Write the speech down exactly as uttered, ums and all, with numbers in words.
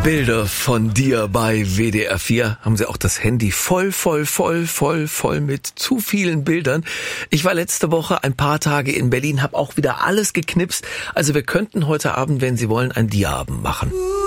Bilder von dir bei W D R vier. Haben Sie auch das Handy voll, voll, voll, voll, voll mit zu vielen Bildern. Ich war letzte Woche ein paar Tage in Berlin, habe auch wieder alles geknipst. Also wir könnten heute Abend, wenn Sie wollen, ein Dia-Abend machen.